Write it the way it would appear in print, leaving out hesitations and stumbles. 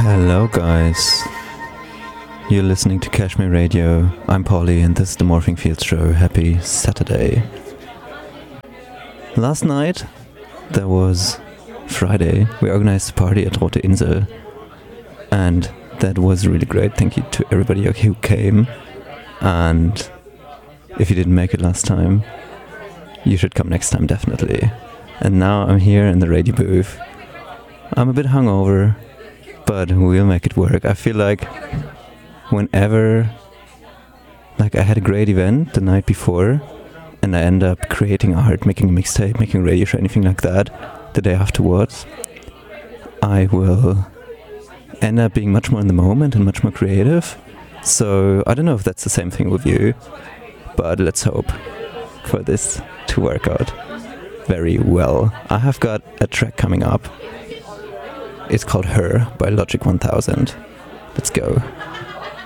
Hello guys, you're listening to Kashmir Radio. I'm Polly and this is the Morphing Fields Show. Happy Saturday. Last night, there was Friday, we organized a party at Rote Insel and that was really great. Thank you to everybody who came, and if you didn't make it last time, you should come next time definitely. And now I'm here in the radio booth. I'm a bit hungover, but we'll make it work. I feel like whenever I had a great event the night before and I end up creating art, making a mixtape, making a radio show, anything like that, the day afterwards, I will end up being much more in the moment and much more creative. So I don't know if that's the same thing with you, but let's hope for this to work out very well. I have got a track coming up. It's called Her by Logic 1000. Let's go.